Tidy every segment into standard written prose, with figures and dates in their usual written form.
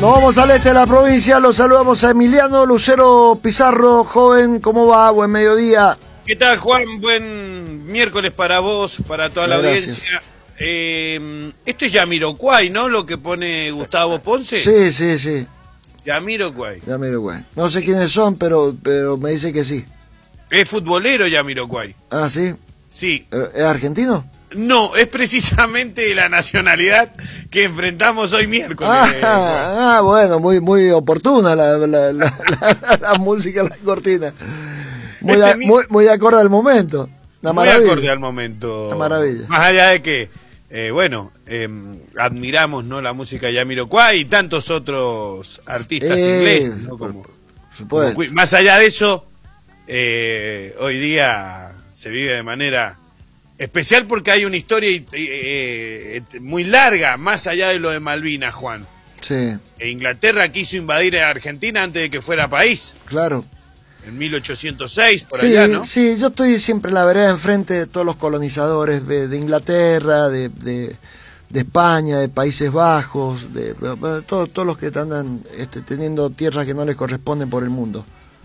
Nos vamos al este de la provincia, los saludamos a Emiliano Lucero Pizarro. Joven, ¿cómo va? Buen mediodía. ¿Qué tal, Juan? Buen miércoles para vos, para toda la audiencia. Esto es Jamiroquai, ¿no? Lo que pone Gustavo Ponce. Sí. Jamiroquai. No sé quiénes son, pero me dice que sí. Es futbolero Jamiroquai. Ah, ¿sí? Sí. ¿Es argentino? No, es precisamente la nacionalidad que enfrentamos hoy miércoles. Bueno, muy oportuna la música, la cortina. Muy acorde al momento. Muy acorde al momento. Una maravilla. Más allá de que, admiramos, ¿no?, la música de Jamiroquai y tantos otros artistas ingleses, ¿no? Como más allá de eso, hoy día se vive de manera especial porque hay una historia muy larga, más allá de lo de Malvinas, Juan. Sí. Inglaterra quiso invadir a Argentina antes de que fuera país. Claro. En 1806, por allá, ¿no? Sí, yo estoy siempre en la vereda enfrente de todos los colonizadores de Inglaterra, de España, de Países Bajos, de todos los que andan teniendo tierras que no les corresponden por el mundo.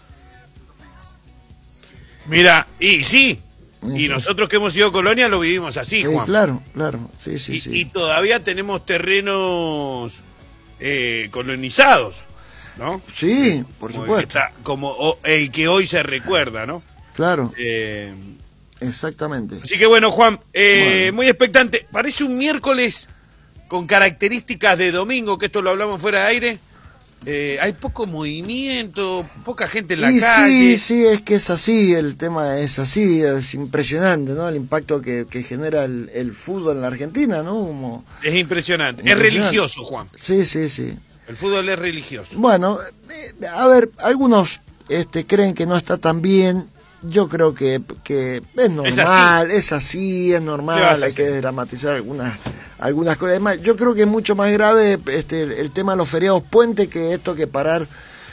Mira, y nosotros que hemos sido colonia lo vivimos así, Juan. Claro, sí. Y todavía tenemos terrenos colonizados, ¿no? Sí, por supuesto. Como el que hoy se recuerda, ¿no? Claro. Exactamente. Así que bueno, Juan, muy expectante. Parece un miércoles con características de domingo, que esto lo hablamos fuera de aire. Hay poco movimiento, poca gente en la calle. Sí, es que es así, el tema es así, es impresionante, ¿no? El impacto que genera el fútbol en la Argentina, ¿no? Es impresionante. Es religioso, Juan. Sí. El fútbol es religioso. Bueno, a ver, algunos creen que no está tan bien. Yo creo que es normal, es así, normal, hay que dramatizar algunas cosas. Además, yo creo que es mucho más grave el tema de los feriados puente que esto que parar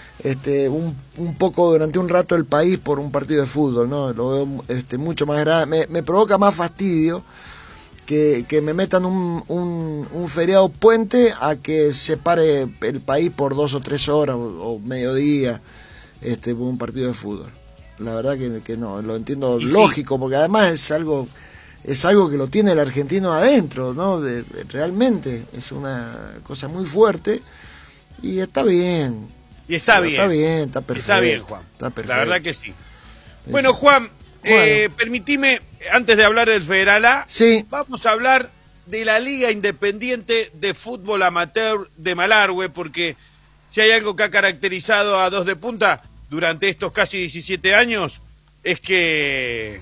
un poco durante un rato el país por un partido de fútbol, ¿no? Lo veo mucho más grave. Me provoca más fastidio que me metan un feriado puente a que se pare el país por 2 o 3 horas o mediodía por un partido de fútbol. La verdad que no, lo entiendo lógico, porque además es algo que lo tiene el argentino adentro, ¿no? Realmente es una cosa muy fuerte y está bien. Y está bien. Está perfecto. Está bien, Juan. Está perfecto. La verdad que sí. Bueno, Juan, permitime, antes de hablar del Federal A, vamos a hablar de la Liga Independiente de Fútbol Amateur de Malargüe, porque si hay algo que ha caracterizado a Dos de Punta durante estos casi 17 años, es que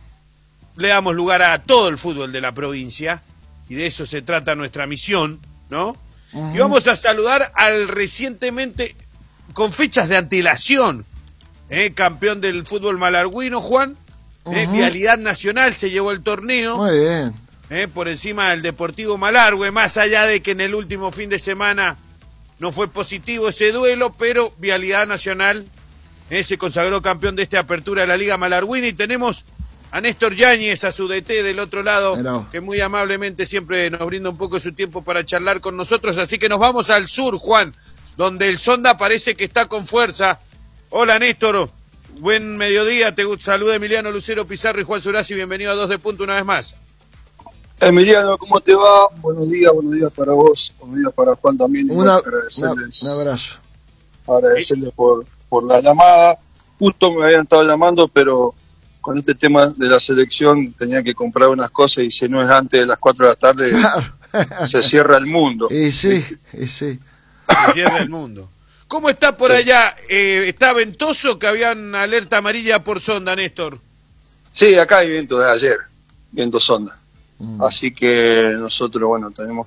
le damos lugar a todo el fútbol de la provincia, y de eso se trata nuestra misión, ¿no? Uh-huh. Y vamos a saludar al recientemente, con fechas de antelación, campeón del fútbol malargüino, Juan. Uh-huh. Vialidad Nacional se llevó el torneo. Muy bien. Por encima del Deportivo Malargüe, más allá de que en el último fin de semana no fue positivo ese duelo, pero Vialidad Nacional se consagró campeón de esta apertura de la Liga Malargüina, y tenemos a Néstor Yáñez, a su DT del otro lado, que muy amablemente siempre nos brinda un poco de su tiempo para charlar con nosotros. Así que nos vamos al sur, Juan, donde el Sonda parece que está con fuerza. Hola, Néstor, buen mediodía, te saluda Emiliano Lucero Pizarro y Juan Surasi, bienvenido a Dos de Punta una vez más. Emiliano, ¿cómo te va? Buenos días para vos, buenos días para Juan también. Un abrazo. Agradecerles por la llamada. Justo me habían estado llamando, pero con este tema de la selección tenía que comprar unas cosas, y si no es antes de las 4 de la tarde, claro, se cierra el mundo. Y sí. Se cierra el mundo. ¿Cómo está por allá? ¿Está ventoso, que habían alerta amarilla por Sonda, Néstor? Sí, acá hay viento de ayer, viento Sonda. Así que nosotros, tenemos